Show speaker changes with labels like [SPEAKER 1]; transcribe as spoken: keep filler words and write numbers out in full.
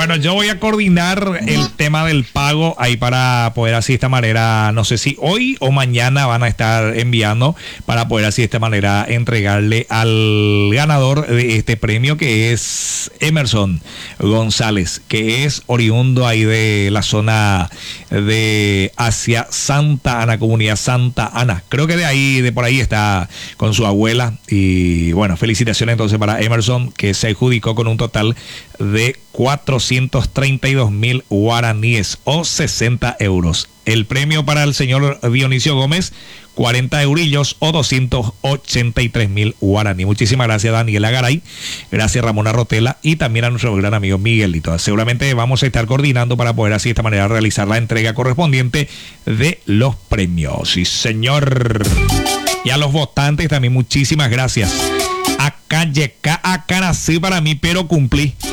[SPEAKER 1] Bueno, yo voy a coordinar el tema del pago ahí para poder así de esta manera, no sé si hoy o mañana van a estar enviando para poder así de esta manera entregarle al ganador de este premio, que es Emerson González, que es oriundo ahí de la zona de hacia Santa Ana, comunidad Santa Ana. Creo que de ahí, de por ahí está con su abuela. Y bueno, felicitaciones entonces para Emerson, que se adjudicó con un total de cuatrocientos treinta y dos mil guaraníes o sesenta euros. El premio para el señor Dionisio Gómez, cuarenta eurillos o doscientos ochenta y tres mil guaraní. Muchísimas gracias, Daniela Garay, gracias, Ramona Rotela, y también a nuestro gran amigo Miguelito. Seguramente vamos a estar coordinando para poder así de esta manera realizar la entrega correspondiente de los premios. Sí, señor. Y a los votantes también muchísimas gracias. Acá, acá nací para mí, pero cumplí.